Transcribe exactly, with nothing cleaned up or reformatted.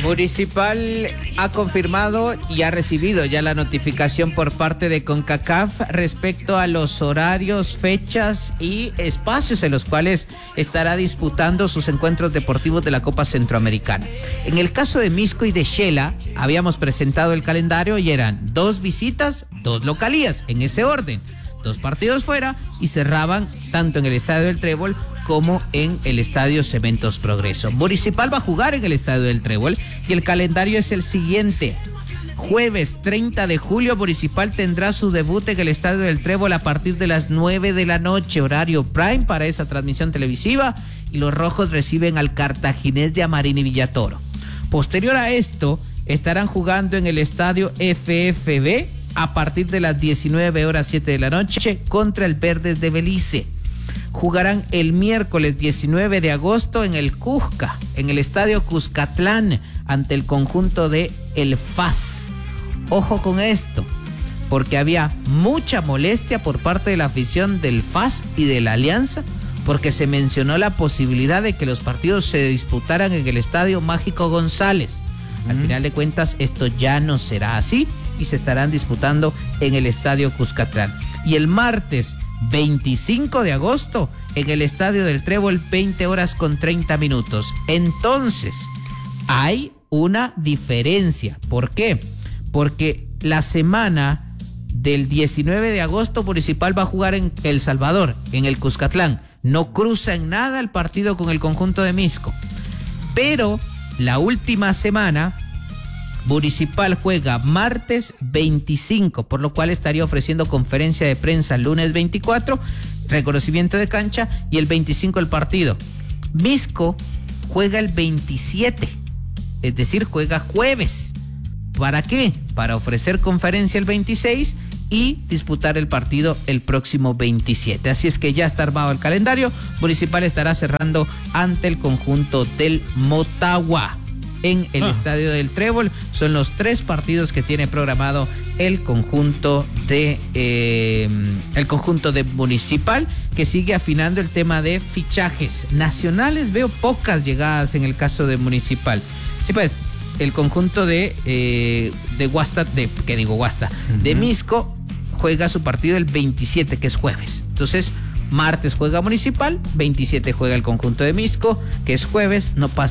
Municipal ha confirmado y ha recibido ya la notificación por parte de CONCACAF respecto a los horarios, fechas y espacios en los cuales estará disputando sus encuentros deportivos de la Copa Centroamericana. En el caso de Misco y de Shela, habíamos presentado el calendario y eran dos visitas, dos localías, en ese orden. Dos partidos fuera y cerraban tanto en el Estadio del Trébol como en el Estadio Cementos Progreso. Municipal va a jugar en el Estadio del Trébol y el calendario es el siguiente. Jueves treinta de julio, Municipal tendrá su debut en el Estadio del Trébol a partir de las nueve de la noche, horario prime para esa transmisión televisiva, y los rojos reciben al Cartaginés de Amarini Villatoro. Posterior a esto, estarán jugando en el Estadio F F B a partir de las diecinueve horas siete de la noche contra el Verdes de Belice. Jugarán el miércoles diecinueve de agosto en el Cusca, en el Estadio Cuscatlán, ante el conjunto de el F A S. Ojo con esto, porque había mucha molestia por parte de la afición del F A S y de la Alianza, porque se mencionó la posibilidad de que los partidos se disputaran en el Estadio Mágico González. Al mm. final de cuentas, esto ya no será así y se estarán disputando en el Estadio Cuscatlán. Y el martes veinticinco de agosto en el Estadio del Trébol, veinte horas con treinta minutos. Entonces, hay una diferencia. ¿Por qué? Porque la semana del diecinueve de agosto Municipal va a jugar en El Salvador, en el Cuscatlán. No cruza en nada el partido con el conjunto de Misco. Pero la última semana Municipal juega martes veinticinco, por lo cual estaría ofreciendo conferencia de prensa lunes veinticuatro, reconocimiento de cancha, y el veinticinco el partido. Misco juega el veintisiete, es decir, juega jueves. ¿Para qué? Para ofrecer conferencia el veintiséis y disputar el partido el próximo veintisiete. Así es que ya está armado el calendario. Municipal estará cerrando ante el conjunto del Motagua en el ah. Estadio del Trébol. Son los tres partidos que tiene programado el conjunto de eh, el conjunto de Municipal, que sigue afinando el tema de fichajes nacionales. Veo pocas llegadas en el caso de Municipal. Sí, pues el conjunto de eh, de Guasta, de que digo Guasta, uh-huh. de Misco juega su partido el veintisiete, que es jueves. Entonces, martes juega Municipal, veintisiete juega el conjunto de Misco, que es jueves, no pasa